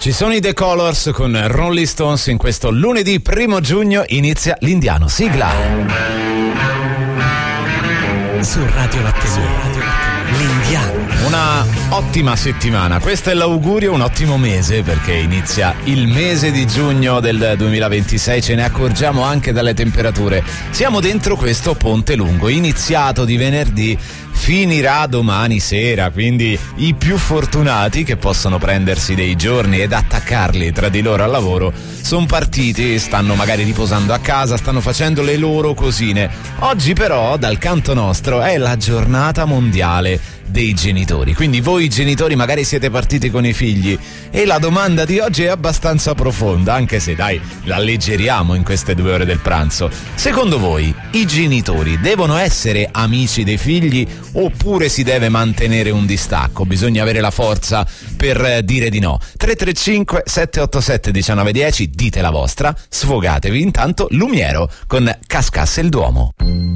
Ci sono i The Colors con Rolling Stones in questo lunedì 1 giugno, inizia l'Indiano. Sigla. Su Radio Lattemore, l'Indiano. Una ottima settimana, questo è l'augurio, un ottimo mese perché inizia il mese di giugno del 2026, ce ne accorgiamo anche dalle temperature. Siamo dentro questo ponte lungo, iniziato di venerdì, finirà domani sera, quindi i più fortunati che possono prendersi dei giorni ed attaccarli tra di loro al lavoro sono partiti, stanno magari riposando a casa, stanno facendo le loro cosine. Oggi però dal canto nostro è la giornata mondiale dei genitori, quindi voi genitori magari siete partiti con i figli e la domanda di oggi è abbastanza profonda, anche se dai, la alleggeriamo in queste 2 ore del pranzo. Secondo voi i genitori devono essere amici dei figli oppure si deve mantenere un distacco? Bisogna avere la forza per dire di no. 335 787 1910, dite la vostra, sfogatevi. Intanto Lumiero con Cascasse il Duomo.